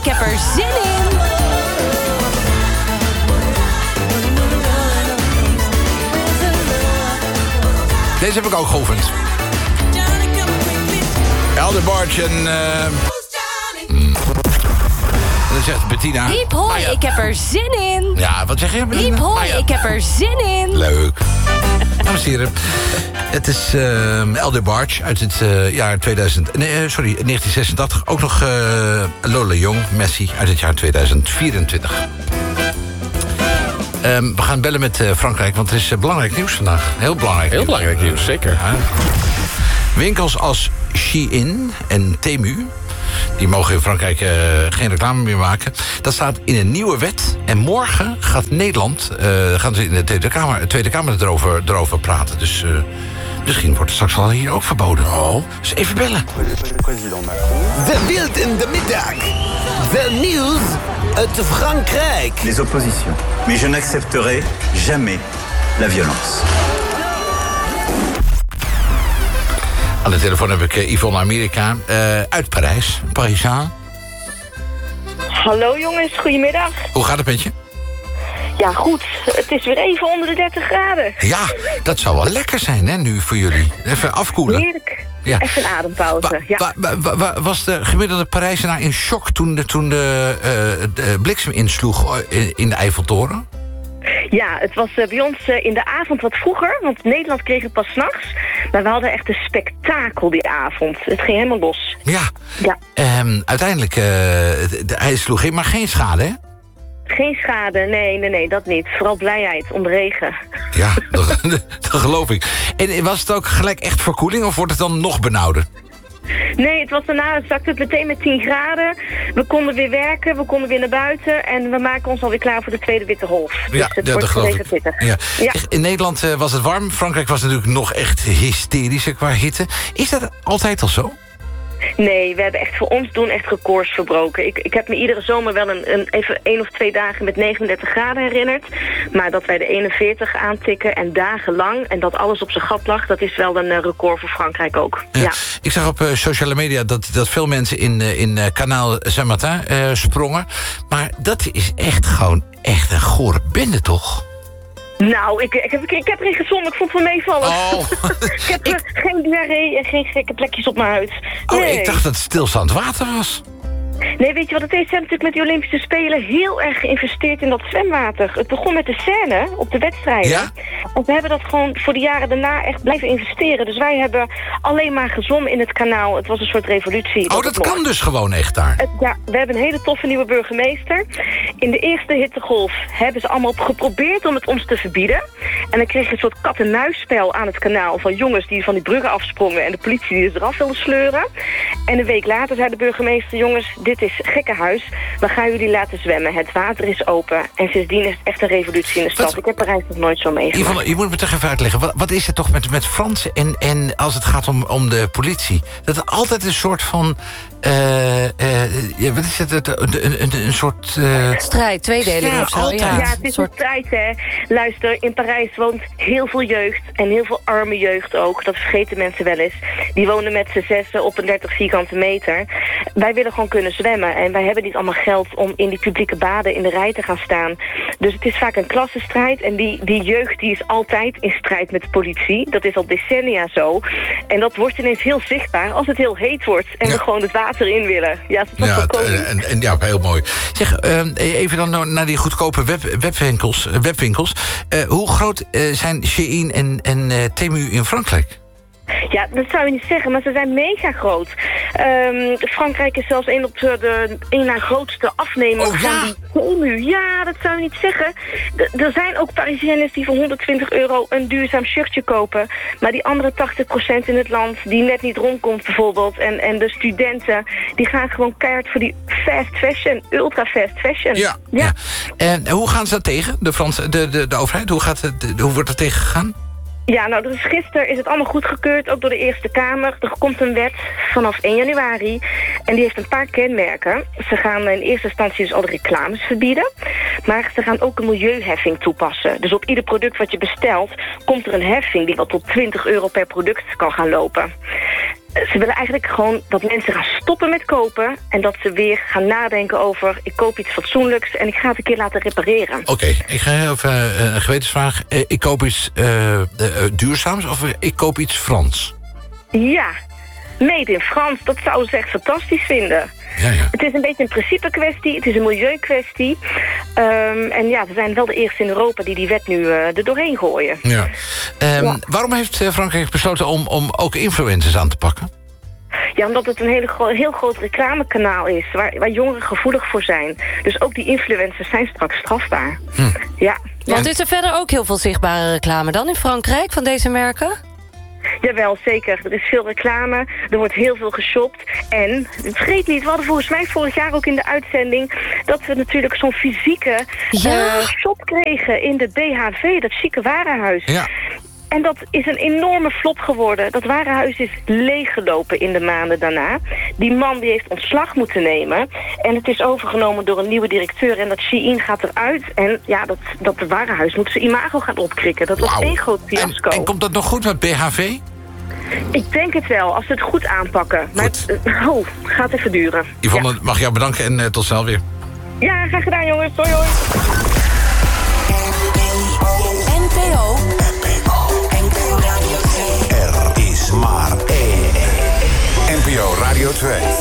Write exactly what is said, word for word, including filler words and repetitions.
ik heb er zin in. Deze heb ik ook geoefend. Elder Barge en... Uh... Mm. Dat zegt Bettina. Diep hoi, ah, ja. ik heb er zin in. Ja, wat zeg je, Bettina? Diep hoi, ah, ja. ik heb er zin in. Leuk. Dames en heren, het is uh, Elder Barge uit het uh, jaar tweeduizend... Nee, uh, sorry, negentien zesentachtig. Ook nog uh, Lola Young, Messi, uit het jaar tweeduizend vierentwintig. Um, we gaan bellen met uh, Frankrijk, want er is uh, belangrijk nieuws vandaag. Heel belangrijk Heel nieuws. belangrijk nieuws, zeker. Ja. Winkels als Shein en Temu, die mogen in Frankrijk uh, geen reclame meer maken. Dat staat in een nieuwe wet. En morgen gaat Nederland, uh, gaan ze in de Tweede Kamer, de Tweede Kamer erover, erover praten. Dus uh, misschien wordt het straks wel hier ook verboden. Oh. Dus even bellen. De wild in de middag. De nieuws uit Frankrijk. Les oppositions. Mais je n'accepterai jamais la violence. Aan de telefoon heb ik uh, Yvonne Amerika uh, uit Parijs. Parisaan. Hallo jongens, goedemiddag. Hoe gaat het met je? Ja, goed. Het is weer even onder de dertig graden. Ja, dat zou wel lekker zijn, hè, nu voor jullie. Even afkoelen. Heerlijk. Ja. Even een adempauze. Wa, ja. wa, wa, wa, was de gemiddelde Parijzenaar in shock toen de, toen de, uh, de bliksem insloeg in, in de Eiffeltoren? Ja, het was uh, bij ons uh, in de avond wat vroeger, want Nederland kreeg het pas 's nachts. Maar we hadden echt een spektakel die avond. Het ging helemaal los. Ja. ja. Um, uiteindelijk, uh, de, de, hij sloeg in, maar geen schade, hè? Geen schade, nee, nee, nee, dat niet. Vooral blijheid om de regen. Ja, dat, dat geloof ik. En was het ook gelijk echt verkoeling of wordt het dan nog benauwder? Nee, het was daarna, het zakte het meteen met tien graden. We konden weer werken, we konden weer naar buiten. En we maken ons alweer klaar voor de tweede witte golf. Dus ja, het ja, wordt dat geloof ik. pittig. Ja. Ja. In Nederland uh, was het warm. Frankrijk was natuurlijk nog echt hysterischer qua hitte. Is dat altijd al zo? Nee, we hebben echt voor ons doen echt records verbroken. Ik, ik heb me iedere zomer wel een, een, even één of twee dagen met negenendertig graden herinnerd. Maar dat wij de eenenveertig aantikken en dagenlang en dat alles op zijn gat lag, dat is wel een uh, record voor Frankrijk ook. Ja. Ja. Ik zag op uh, sociale media dat, dat veel mensen in, uh, in uh, Kanaal Saint-Martin uh, sprongen. Maar dat is echt gewoon echt een gore bende, toch? Nou, ik, ik, heb, ik heb erin gezongen. Ik vond het wel meevallen. Oh. ik heb ik... geen diarree en geen gekke plekjes op mijn huid. Oh, nee. ik dacht dat het stilstaand water was. Nee, weet je wat het is? Ze hebben natuurlijk met die Olympische Spelen heel erg geïnvesteerd in dat zwemwater. Het begon met de scène op de wedstrijden. Ja? En we hebben dat gewoon voor de jaren daarna echt blijven investeren. Dus wij hebben alleen maar gezwommen in het kanaal. Het was een soort revolutie. Oh, dat, dat kan dus gewoon echt daar? Het, ja, we hebben een hele toffe nieuwe burgemeester. In de eerste hittegolf hebben ze allemaal geprobeerd om het ons te verbieden. En dan kreeg je een soort kat-en-muisspel aan het kanaal van jongens die van die bruggen afsprongen en de politie die ze eraf wilde sleuren. En een week later zei de burgemeester, jongens, dit is gekkenhuis. We gaan jullie laten zwemmen. Het water is open. En sindsdien is het echt een revolutie in de stad. Wat? Ik heb Parijs nog nooit zo meegemaakt. Yvonne, je moet me toch even uitleggen. Wat, wat is het toch met, met Fransen en, en als het gaat om, om de politie? Dat er altijd een soort van... Uh, uh, ja, wat is het? Een, een, een, een soort... Uh... Strijd, tweedeling ja, of zo. Altijd. Ja, ja, het is een strijd, hè. Luister, in Parijs woont heel veel jeugd. En heel veel arme jeugd ook. Dat vergeten mensen wel eens. Die wonen met z'n zessen op een dertig vierkante meter. Wij willen gewoon kunnen zwemmen. En wij hebben niet allemaal geld om in die publieke baden in de rij te gaan staan. Dus het is vaak een klassenstrijd. En die, die jeugd die is altijd in strijd met de politie. Dat is al decennia zo. En dat wordt ineens heel zichtbaar als het heel heet wordt. En ja. we gewoon het water in willen. Ja, dat ja, en, en, ja, heel mooi. Zeg, uh, even dan naar die goedkope web, webwinkels. webwinkels. Uh, hoe groot uh, zijn Shein en, en uh, Temu in Frankrijk? Ja, dat zou je niet zeggen, maar ze zijn mega groot. Um, Frankrijk is zelfs een op de een na grootste afnemer oh, ja? van die Temu. Ja, dat zou je niet zeggen. D- er zijn ook Parisiënners die voor honderdtwintig euro een duurzaam shirtje kopen. Maar die andere tachtig procent in het land die net niet rondkomt bijvoorbeeld. En, en de studenten, die gaan gewoon keihard voor die fast fashion, ultra fast fashion. Ja. ja. ja. En hoe gaan ze dat tegen, de, Franse, de, de, de overheid? Hoe, gaat het, de, hoe wordt dat tegengegaan? Ja, nou, dus gisteren is het allemaal goedgekeurd, ook door de Eerste Kamer. Er komt een wet vanaf één januari en die heeft een paar kenmerken. Ze gaan in eerste instantie dus al de reclames verbieden, maar ze gaan ook een milieuheffing toepassen. Dus op ieder product wat je bestelt, komt er een heffing die wel tot twintig euro per product kan gaan lopen. Ze willen eigenlijk gewoon dat mensen gaan stoppen met kopen... en dat ze weer gaan nadenken over... ik koop iets fatsoenlijks en ik ga het een keer laten repareren. Oké, okay, ik ga even uh, een gewetensvraag. Uh, ik koop iets uh, uh, duurzaams of uh, ik koop iets Frans? Ja, made in Frans. Dat zouden ze echt fantastisch vinden. Ja, ja. Het is een beetje een principe kwestie, het is een milieukwestie. Um, en ja, we zijn wel de eerste in Europa die die wet nu uh, er doorheen gooien. Ja. Um, ja. Waarom heeft uh, Frankrijk besloten om, om ook influencers aan te pakken? Ja, omdat het een hele gro- heel groot reclamekanaal is... Waar, waar jongeren gevoelig voor zijn. Dus ook die influencers zijn straks strafbaar. Hm. Ja. Want is er verder ook heel veel zichtbare reclame dan in Frankrijk van deze merken? Jawel, zeker. Er is veel reclame, er wordt heel veel geshopt. En, vergeet niet, we hadden volgens mij vorig jaar ook in de uitzending... dat we natuurlijk zo'n fysieke ja. uh, shop kregen in de B H V, dat chique warenhuis. Ja. En dat is een enorme flop geworden. Dat warenhuis is leeggelopen in de maanden daarna. Die man die heeft ontslag moeten nemen. En het is overgenomen door een nieuwe directeur. En dat Shein gaat eruit. En ja, dat, dat warenhuis moet zijn imago gaan opkrikken. Dat was Wauw. één groot fiasco. En, en komt dat nog goed met B H V? Ik denk het wel, als ze het goed aanpakken. Maar Goed. het uh, oh, gaat even duren. Yvonne, Ja. mag jou bedanken en uh, tot snel weer. Ja, graag gedaan jongens. Hoi hoi. N P O. N P O Radio twee. Er is maar één. N P O Radio twee.